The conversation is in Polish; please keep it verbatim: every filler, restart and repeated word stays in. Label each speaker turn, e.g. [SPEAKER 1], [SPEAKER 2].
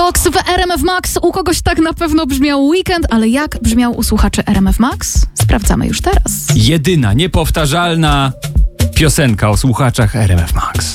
[SPEAKER 1] Fox w R M F Max. U kogoś tak na pewno brzmiał Weekend, ale jak brzmiał u słuchaczy R M F Max? Sprawdzamy już teraz.
[SPEAKER 2] Jedyna, niepowtarzalna piosenka o słuchaczach R M F Max.